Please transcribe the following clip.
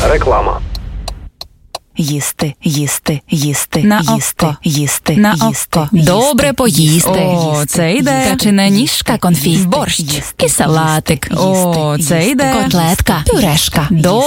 Реклама. Їсти. На Їсти. око. Їсти. На Їсти. око. Їсти. Добре поїсти. О, Їсти. це йде. Качана ніжка, конфі. Їсти. Борщ. Їсти. І салатик. Їсти. О, це Їсти. йде. Котлетка. Пюрешка. Їсти.